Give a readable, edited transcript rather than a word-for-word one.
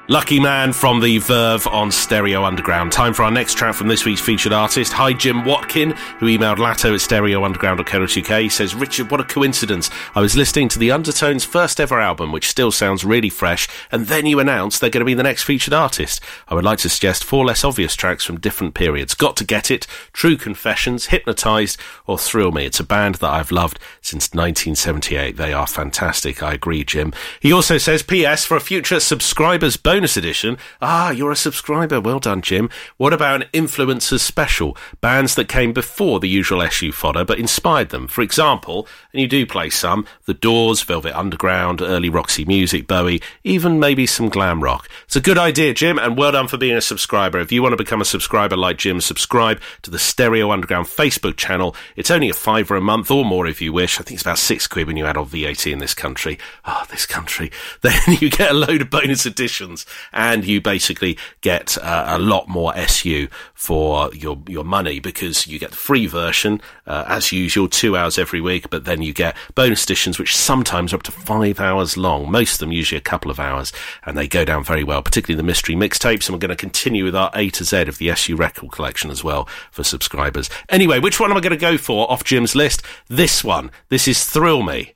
Lucky Man from the Verve on Stereo Underground. Time for our next track from this week's featured artist. Hi, Jim Watkin, who emailed latto at stereounderground.co.uk. He says, Richard, what a coincidence. I was listening to the Undertones' first ever album, which still sounds really fresh, and then you announced they're going to be the next featured artist. I would like to suggest 4 less obvious tracks from different periods. Got to Get It, True Confessions, Hypnotised, or Thrill Me. It's a band that I've loved since 1978. They are fantastic. I agree, Jim. He also says, P.S. for a future subscribers bonus edition. Ah, you're a subscriber. Well done, Jim. What about an influencers special? Bands that came before the usual SU fodder but inspired them. For example, and you do play some, The Doors, Velvet Underground, early Roxy Music, Bowie, even maybe some glam rock. It's a good idea, Jim, and well done for being a subscriber. If you want to become a subscriber like Jim, subscribe to the Stereo Underground Facebook channel. It's only £5 a month or more if you wish. I think it's about £6 when you add on VAT in this country. This country. Then you get a load of bonus editions, and you basically get a lot more SU for your money, because you get the free version, as usual, 2 hours every week, but then you get bonus editions which sometimes are up to 5 hours long, most of them usually a couple of hours, and they go down very well, particularly the mystery mixtapes, and we're going to continue with our A to Z of the SU record collection as well for subscribers. Anyway, which one am I going to go for off Jim's list? This one. This is Thrill Me.